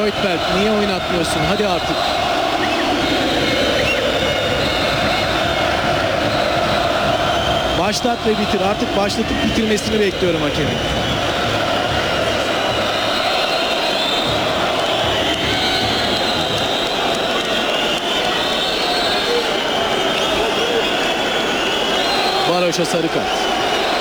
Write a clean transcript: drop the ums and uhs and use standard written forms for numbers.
Højtberg niye oynatmıyorsun? Hadi artık. Başlat ve bitir. Artık başlatıp bitirmesini bekliyorum hakemin. Varoş'a sarı kart.